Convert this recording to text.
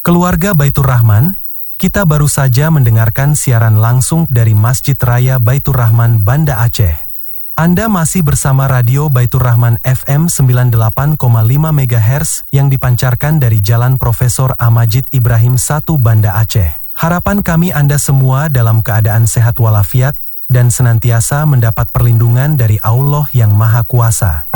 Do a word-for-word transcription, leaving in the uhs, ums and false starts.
Keluarga Baitur Rahman, kita baru saja mendengarkan siaran langsung dari Masjid Raya Baitur Rahman Banda Aceh. Anda masih bersama Radio Baitur Rahman F M sembilan puluh delapan koma lima megahertz yang dipancarkan dari Jalan Profesor Amajid Ibrahim satu Banda Aceh. Harapan kami Anda semua dalam keadaan sehat walafiat dan senantiasa mendapat perlindungan dari Allah yang Maha Kuasa.